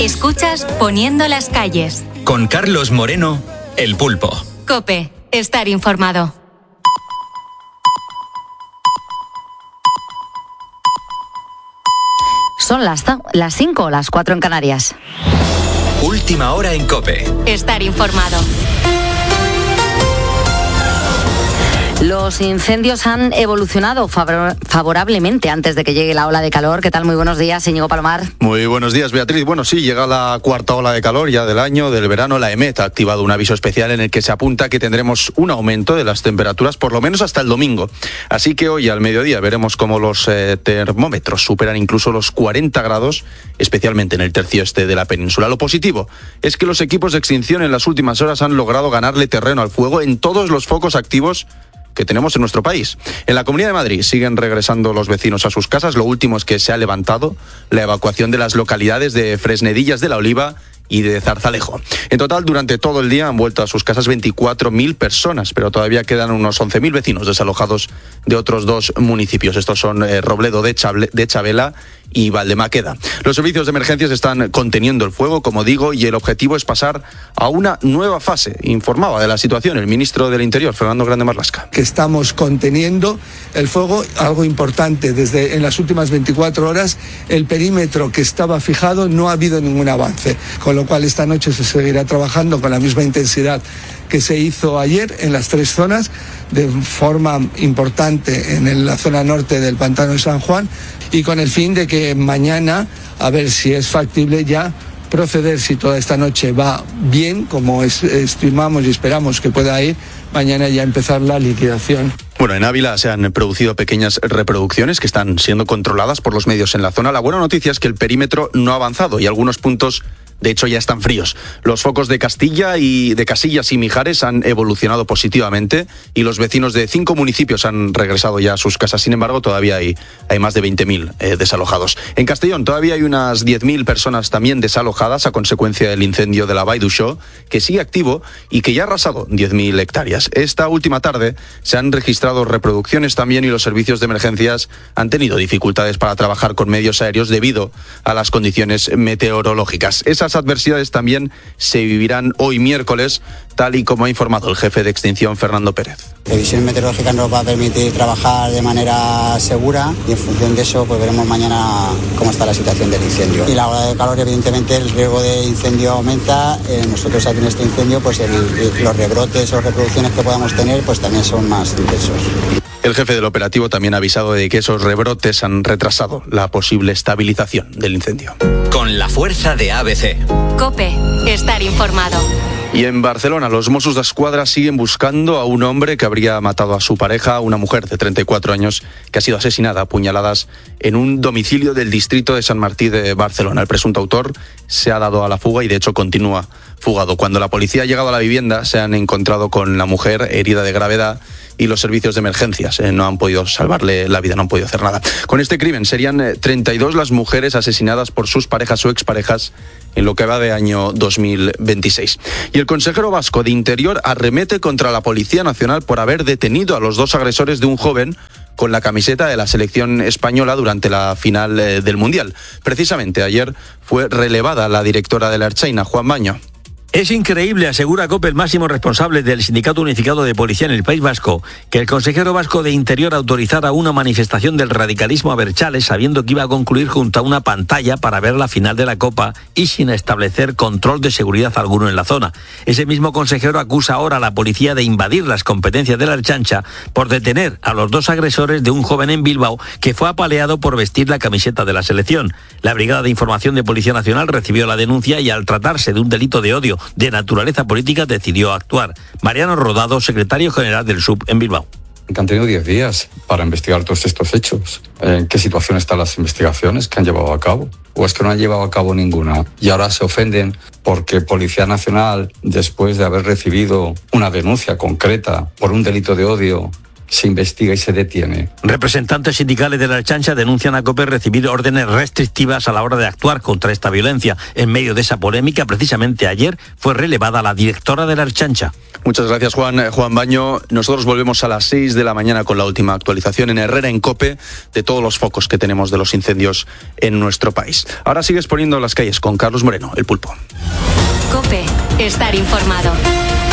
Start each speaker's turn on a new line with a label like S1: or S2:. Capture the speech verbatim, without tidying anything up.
S1: Escuchas Poniendo las calles.
S2: Con Carlos Moreno, El Pulpo.
S1: COPE, estar informado.
S3: Son las, las cinco o las cuatro en Canarias.
S2: Última hora en COPE.
S1: Estar informado.
S3: Los incendios han evolucionado favor- favorablemente antes de que llegue la ola de calor. ¿Qué tal? Muy buenos días, Íñigo Palomar.
S4: Muy buenos días, Beatriz. Bueno, sí, llega la cuarta ola de calor ya del año, del verano. La EMET ha activado un aviso especial en el que se apunta que tendremos un aumento de las temperaturas por lo menos hasta el domingo. Así que hoy al mediodía veremos cómo los eh, termómetros superan incluso los cuarenta grados, especialmente en el tercio este de la península. Lo positivo es que los equipos de extinción en las últimas horas han logrado ganarle terreno al fuego en todos los focos activos que tenemos en nuestro país. En la Comunidad de Madrid siguen regresando los vecinos a sus casas. Lo último es que se ha levantado la evacuación de las localidades de Fresnedillas de la Oliva y de Zarzalejo. En total, durante todo el día han vuelto a sus casas veinticuatro mil personas, pero todavía quedan unos once mil vecinos desalojados de otros dos municipios. Estos son eh, Robledo de, Chable, de Chabela y Valdemaqueda. Los servicios de emergencias están conteniendo el fuego, como digo, y el objetivo es pasar a una nueva fase. Informaba de la situación el ministro del Interior, Fernando Grande Marlaska.
S5: Que estamos conteniendo el fuego, algo importante, desde en las últimas veinticuatro horas el perímetro que estaba fijado no ha habido ningún avance, con lo cual esta noche se seguirá trabajando con la misma intensidad que se hizo ayer en las tres zonas, de forma importante en la zona norte del Pantano de San Juan, y con el fin de que mañana, a ver si es factible ya proceder, si toda esta noche va bien, como es, estimamos y esperamos que pueda ir, mañana ya empezar la liquidación.
S4: Bueno, en Ávila se han producido pequeñas reproducciones que están siendo controladas por los medios en la zona. La buena noticia es que el perímetro no ha avanzado y algunos puntos, de hecho, ya están fríos. Los focos de Castilla y de Casillas y Mijares han evolucionado positivamente y los vecinos de cinco municipios han regresado ya a sus casas. Sin embargo, todavía hay, hay más de veinte mil eh, desalojados. En Castellón todavía hay unas diez mil personas también desalojadas a consecuencia del incendio de la Vall d'Uixó, que sigue activo y que ya ha arrasado diez mil hectáreas. Esta última tarde se han registrado reproducciones también y los servicios de emergencias han tenido dificultades para trabajar con medios aéreos debido a las condiciones meteorológicas. Esas adversidades también se vivirán hoy miércoles, tal y como ha informado el jefe de extinción, Fernando Pérez.
S6: La previsión meteorológica nos va a permitir trabajar de manera segura y en función de eso pues veremos mañana cómo está la situación del incendio. Y la ola de calor, evidentemente, el riesgo de incendio aumenta. Eh, nosotros aquí en este incendio, pues el, los rebrotes o reproducciones que podamos tener pues también son más intensos.
S4: El jefe del operativo también ha avisado de que esos rebrotes han retrasado la posible estabilización del incendio.
S2: Con la fuerza de A B C.
S1: COPE, estar informado.
S4: Y en Barcelona, los Mossos d'Esquadra siguen buscando a un hombre que habría matado a su pareja, una mujer de treinta y cuatro años, que ha sido asesinada a puñaladas en un domicilio del distrito de San Martí de Barcelona. El presunto autor se ha dado a la fuga y, de hecho, continúa fugado. Cuando la policía ha llegado a la vivienda, se han encontrado con la mujer herida de gravedad y los servicios de emergencias eh, no han podido salvarle la vida, no han podido hacer nada. Con este crimen serían eh, treinta y dos las mujeres asesinadas por sus parejas o exparejas en lo que va de año dos mil veintiséis. Y el consejero vasco de Interior arremete contra la Policía Nacional por haber detenido a los dos agresores de un joven con la camiseta de la selección española durante la final eh, del Mundial. Precisamente ayer fue relevada la directora de la Ertzaintza, Juan Baño.
S7: Es increíble, asegura COPE, el máximo responsable del Sindicato Unificado de Policía en el País Vasco, que el consejero vasco de Interior autorizara una manifestación del radicalismo a Berchales sabiendo que iba a concluir junto a una pantalla para ver la final de la Copa y sin establecer control de seguridad alguno en la zona. Ese mismo consejero acusa ahora a la policía de invadir las competencias de la Ertzaintza por detener a los dos agresores de un joven en Bilbao que fue apaleado por vestir la camiseta de la selección. La Brigada de Información de Policía Nacional recibió la denuncia y, al tratarse de un delito de odio de naturaleza política, decidió actuar. Mariano Rodado, secretario general del S U B en Bilbao.
S8: Que han tenido diez días para investigar todos estos hechos. ¿En qué situación están las investigaciones que han llevado a cabo? ¿O es que no han llevado a cabo ninguna? Y ahora se ofenden porque Policía Nacional, después de haber recibido una denuncia concreta por un delito de odio, se investiga y se detiene.
S7: Representantes sindicales de la Ertzaintza denuncian a COPE recibir órdenes restrictivas a la hora de actuar contra esta violencia. En medio de esa polémica, precisamente ayer, fue relevada la directora de la Ertzaintza.
S4: Muchas gracias, Juan. Juan Baño. Nosotros volvemos a las seis de la mañana con la última actualización en Herrera en COPE de todos los focos que tenemos de los incendios en nuestro país. Ahora sigues poniendo las calles con Carlos Moreno, el Pulpo.
S1: COPE, estar informado.